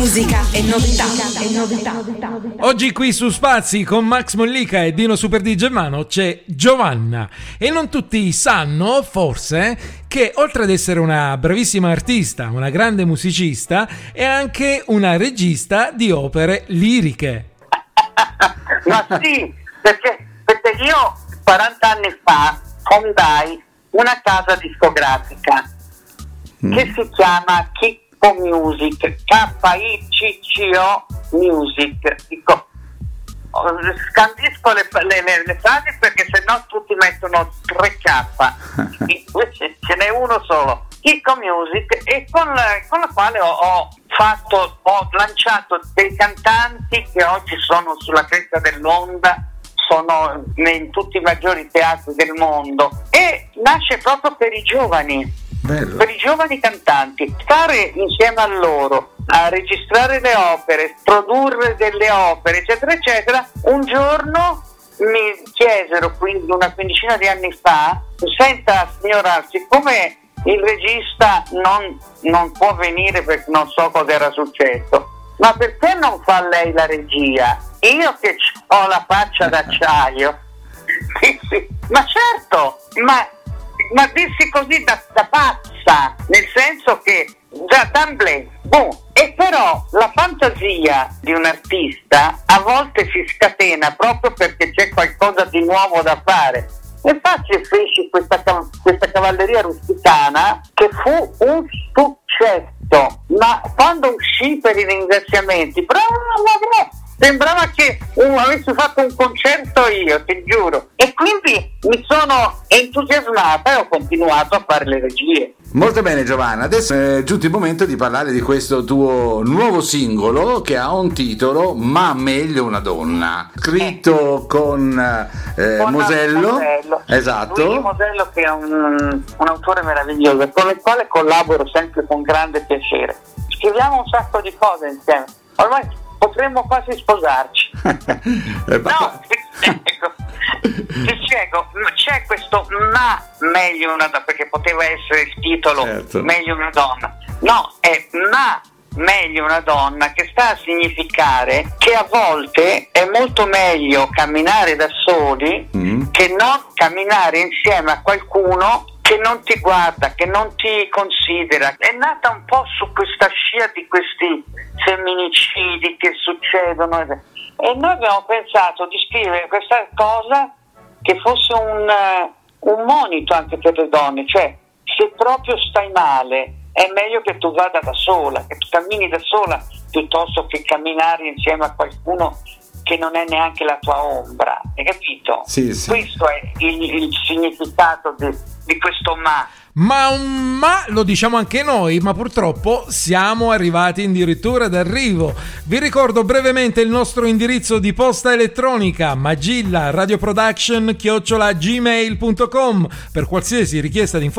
musica e novità. Oggi qui su Spazi con Max Mollica e Dino Super DJ Mano c'è Giovanna e non tutti sanno, forse, che oltre ad essere una bravissima artista, una grande musicista, è anche una regista di opere liriche. Ma sì, perché io 40 anni fa fondai una casa discografica che si chiama Chicco Music, K-I-C-C-O Music. Dico, scandisco le frasi perché sennò tutti mettono 3K, invece ce n'è uno solo, Chicco Music, e con la quale ho lanciato dei cantanti che oggi sono sulla cresta dell'onda, sono in tutti i maggiori teatri del mondo, e nasce proprio per i giovani. Bello. Per i giovani cantanti, stare insieme a loro a registrare le opere, produrre delle opere, eccetera eccetera. Un giorno mi chiesero, quindi una quindicina di anni fa: senta signora, siccome il regista non può venire perché non so cosa era successo, ma perché non fa lei la regia? Io che ho la faccia d'acciaio dissi: ma certo, ma dissi così da pazza, nel senso che già d'amblè, e però la fantasia di un artista a volte si scatena proprio perché c'è qualcosa di nuovo da fare. Infatti feci questa cavalleria rusticana che fu un successo, ma quando uscì per i ringraziamenti, sembrava che avessi fatto un concerto io, ti giuro, e quindi mi sono entusiasmata e ho continuato a fare le regie. Molto bene Giovanna, adesso è giunto il momento di parlare di questo tuo nuovo singolo che ha un titolo Ma meglio una donna, scritto con Mosello. Esatto. Luigi Mosello, che è un autore meraviglioso con il quale collaboro sempre con grande piacere. Scriviamo un sacco di cose insieme, ormai potremmo quasi sposarci. No, ti spiego, c'è questo ma meglio una donna, perché poteva essere il titolo, certo, meglio una donna. No, è ma meglio una donna, che sta a significare che a volte è molto meglio camminare da soli che non camminare insieme a qualcuno che non ti guarda, che non ti considera. È nata un po' su questa scia di questi femminicidi che succedono, e noi abbiamo pensato di scrivere questa cosa che fosse un monito anche per le donne, cioè se proprio stai male è meglio che tu vada da sola, che tu cammini da sola, piuttosto che camminare insieme a qualcuno che non è neanche la tua ombra, hai capito? Sì. Questo è il significato di questo ma. Ma un ma lo diciamo anche noi, ma purtroppo siamo arrivati addirittura d'arrivo. Vi ricordo brevemente il nostro indirizzo di posta elettronica: magilla radioproduction@gmail.com per qualsiasi richiesta di informazioni